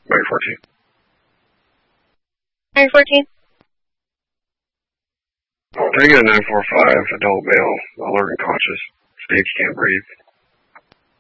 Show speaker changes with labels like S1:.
S1: Mary 14.
S2: Mary 14.
S1: Taking a 945, adult male, alert and conscious. Stage can't breathe.